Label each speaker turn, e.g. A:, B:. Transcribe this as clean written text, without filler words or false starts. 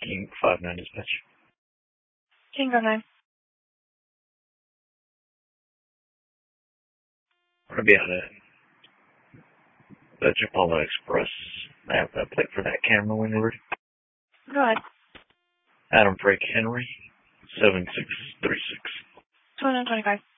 A: King 59 dispatch.
B: King 59.
A: We're going to be out at the Chipotle Express. I have that plate for that camera when you're ready.
B: Go ahead.
A: Adam Frank Henry, 7636.
B: 225.